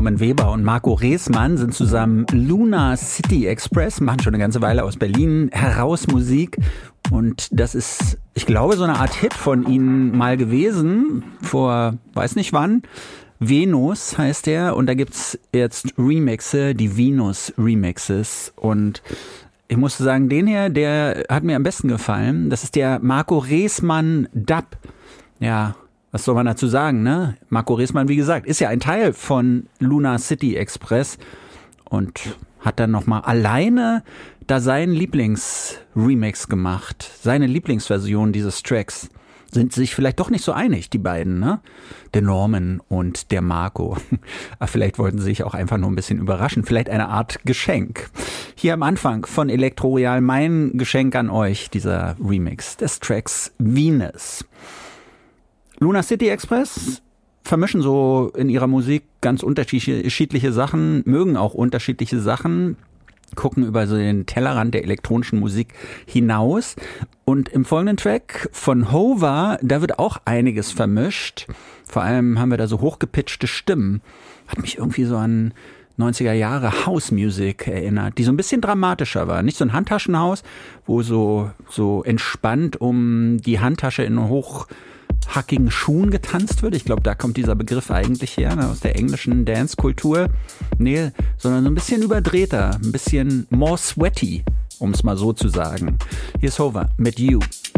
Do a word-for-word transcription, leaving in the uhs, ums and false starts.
Norman Weber und Marco Reesmann sind zusammen Luna City Express, machen schon eine ganze Weile aus Berlin heraus Musik. Und das ist, ich glaube, so eine Art Hit von ihnen mal gewesen, vor weiß nicht wann. Venus heißt der und da gibt's jetzt Remixe, die Venus Remixes. Und ich muss sagen, den hier, der hat mir am besten gefallen. Das ist der Marco Reesmann Dub. Ja, was soll man dazu sagen, ne? Marco Reesmann, wie gesagt, ist ja ein Teil von Luna City Express und hat dann nochmal alleine da seinen Lieblingsremix gemacht. Seine Lieblingsversion dieses Tracks. Sind sich vielleicht doch nicht so einig, die beiden, ne? Der Norman und der Marco. Aber vielleicht wollten sie sich auch einfach nur ein bisschen überraschen. Vielleicht eine Art Geschenk. Hier am Anfang von Elektro Royal mein Geschenk an euch, dieser Remix des Tracks Venus. Luna City Express vermischen so in ihrer Musik ganz unterschiedliche Sachen, mögen auch unterschiedliche Sachen, gucken über so den Tellerrand der elektronischen Musik hinaus. Und im folgenden Track von Hova, da wird auch einiges vermischt. Vor allem haben wir da so hochgepitchte Stimmen. Hat mich irgendwie so an neunziger Jahre House Music erinnert, die so ein bisschen dramatischer war. Nicht so ein Handtaschenhaus, wo so, so entspannt um die Handtasche in hochhackigen Schuhen getanzt wird. Ich glaube, da kommt dieser Begriff eigentlich her, ne, aus der englischen Dance-Kultur. Nee, sondern so ein bisschen überdrehter, ein bisschen more sweaty, um es mal so zu sagen. Hier ist Hova mit You.